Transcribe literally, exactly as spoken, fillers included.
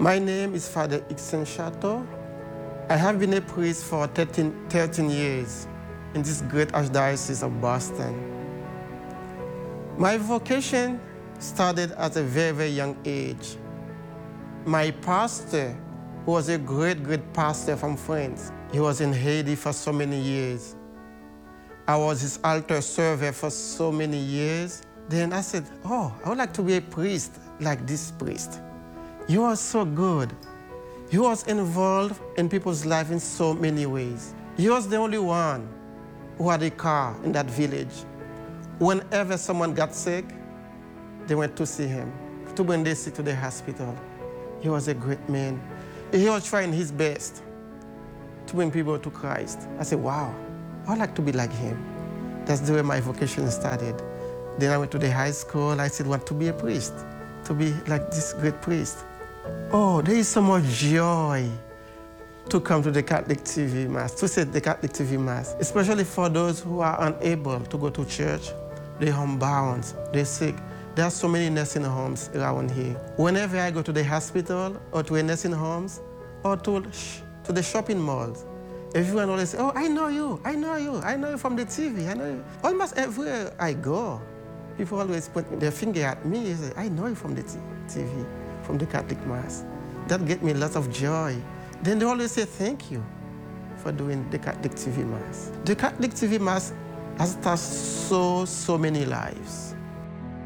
My name is Father Ixen Chateau. I have been a priest for thirteen, thirteen years in this great Archdiocese of Boston. My vocation started at a very, very young age. My pastor, who was a great, great pastor from France, he was in Haiti for so many years. I was his altar server for so many years. Then I said, oh, I would like to be a priest like this priest. He was so good. He was involved in people's life in so many ways. He was the only one who had a car in that village. Whenever someone got sick, they went to see him, to bring the sick to the hospital. He was a great man. He was trying his best to bring people to Christ. I said, wow, I'd like to be like him. That's the way my vocation started. Then I went to the high school. I said, I want to be a priest, to be like this great priest. Oh, there is so much joy to come to the Catholic T V Mass, to see the Catholic T V Mass, especially for those who are unable to go to church. They're homebound, they're sick. There are so many nursing homes around here. Whenever I go to the hospital or to a nursing homes or to, to the shopping malls, everyone always say, oh, I know you, I know you, I know you from the T V, I know you. Almost everywhere I go, people always put their finger at me and say, I know you from the T V, from the Catholic Mass. That gets me lots of joy. Then they always say, thank you for doing the Catholic T V Mass. The Catholic T V Mass has touched so, so many lives.